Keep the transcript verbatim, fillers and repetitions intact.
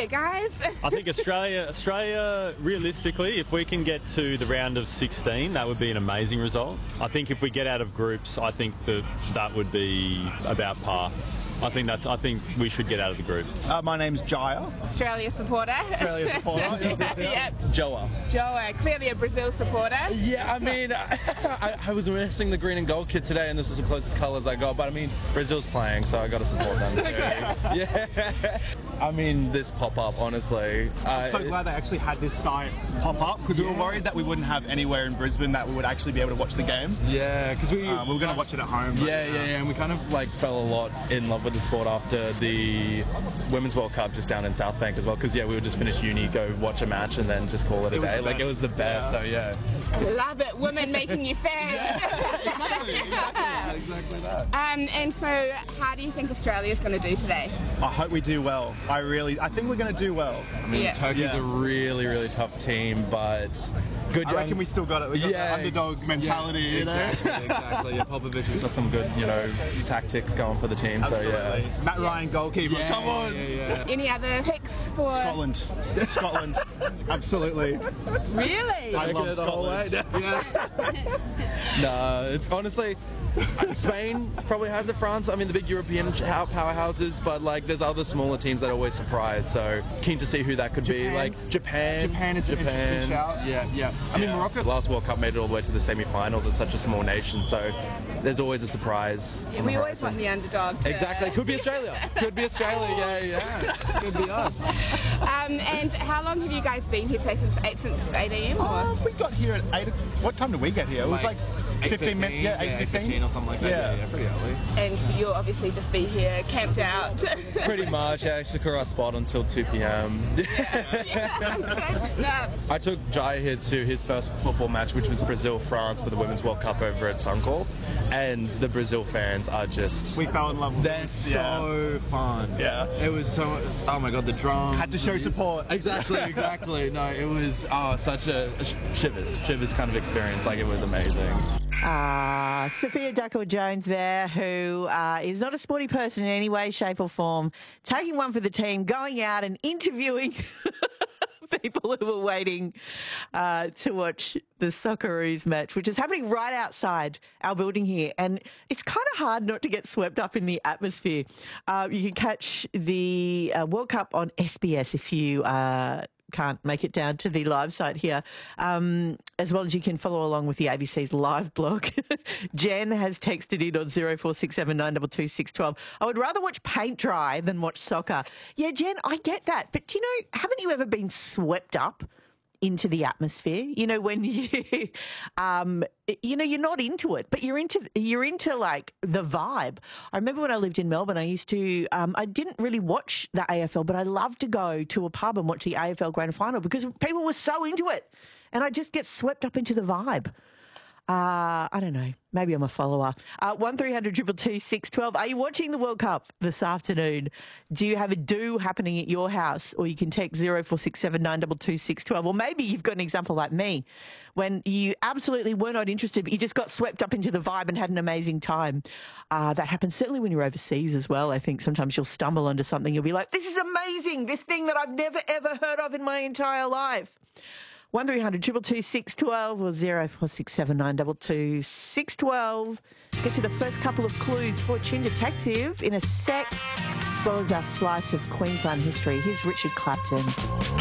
it, guys. I think Australia, Australia, realistically, if we can get to the round of sixteen, that would be an amazing result. I think if we get out of groups, I think that that would be about par. I think that's. I think we should get out of the group. Uh, my name's Jaya. Australia supporter. Australia supporter. yeah. Yep. Joa. Joa, clearly a Brazil supporter. Yeah, I mean, I, I was missing the green and gold kit today, and this was the closest colours I got. But I mean, Brazil's playing, so I got to support them too. Yeah. I mean, this pop up, honestly. I'm so glad they actually had this site pop up because we were worried that we wouldn't have anywhere in Brisbane that we would actually be able to watch the game. Yeah, because we um, we were going to watch it at home. Yeah, yeah, yeah, and we kind of like fell a lot in love with the sport after the Women's World Cup just down in South Bank as well. Because yeah, we would just finish uni, go watch a match, and then just call it a It was day. the Like it best. was the best. So yeah. Love it. Women making you fans. exactly, exactly, exactly that. Um, and so, how do you think Australia's going to do today? I hope we do well. I really, I think we're going to do well. I mean, Yeah. Turkey's Yeah. a really, really tough team, but good. I reckon we still got it. We got Yeah, the underdog mentality, yeah, you know. exactly, exactly. Yeah, Popovic has got some good, you know, tactics going for the team. So Absolutely. yeah. Matt Ryan, goalkeeper. Yeah, Come on. Yeah, yeah. Any other picks for... Scotland. Scotland. Absolutely. Really? I Taking love it the whole way. Scotland. Yeah. No, it's honestly Spain probably has it. France, I mean the big European powerhouses, but like there's other smaller teams that always surprise. So keen to see who that could Japan. be. Like Japan. Japan is an interesting shout. Yeah, yeah. I mean Yeah. Morocco last World Cup made it all the way to the semi-finals. It's such a small nation, so there's always a surprise. on the We always horizon. want the underdog to... Exactly. Could be Australia. Could be Australia. Yeah, yeah. Could be us. Um, and how long have you guys been here today? Since eight, since eight a m? Uh, we got here at eight. What time did we get here? It was like, fifteen minutes. Yeah, eight fifteen or something like that. Yeah. Yeah, yeah, pretty early. And so you'll obviously just be here, camped out. Pretty much. Yeah, I secure our spot until two p m Snap. I took Jai here to his first football match, which was Brazil-France for the Women's World Cup over at Suncorp. And the Brazil fans are just... We fell in love with They're them. so fun. Yeah. It was so... Oh my God, the drums. Had to show support. Exactly, exactly. No, it was oh, such a, a sh- shivers, shivers kind of experience. Like, it was amazing. Uh, Sophia Duckworth-Jones there, who uh, is not a sporty person in any way, shape or form, taking one for the team, going out and interviewing people who were waiting uh, to watch the Socceroos match, which is happening right outside our building here. And it's kind of hard not to get swept up in the atmosphere. Uh, you can catch the uh, World Cup on S B S if you... Uh, can't make it down to the live site here, um, as well as you can follow along with the A B C's live blog. Jen has texted in on zero four six seven nine two two six one two. I would rather watch paint dry than watch soccer. Yeah, Jen, I get that. But do you know, haven't you ever been swept up into the atmosphere? You know, when you, um, you know, you're not into it, but you're into, you're into like the vibe. I remember when I lived in Melbourne, I used to, um, I didn't really watch the A F L, but I loved to go to a pub and watch the A F L Grand Final because people were so into it. And I just get swept up into the vibe. Uh, I don't know. Maybe I'm a follower. Uh, one three hundred two two two six one two. Are you watching the World Cup this afternoon? Do you have a do happening at your house? Or you can text zero four six seven nine two two six one two. Or maybe you've got an example like me when you absolutely were not interested, but you just got swept up into the vibe and had an amazing time. Uh, that happens certainly when you're overseas as well. I think sometimes you'll stumble onto something. You'll be like, this is amazing. This thing that I've never, ever heard of in my entire life. one three hundred two two two six one two or zero four six seven nine two two six one two. Get to the first couple of clues for Tune Detective in a sec, as well as our slice of Queensland history. Here's Richard Clapton.